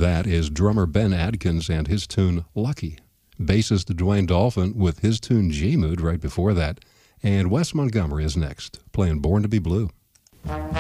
That is drummer Ben Adkins and his tune Lucky. Bassist Dwayne Dolphin with his tune G-Mood right before that. And Wes Montgomery is next, playing Born to be Blue.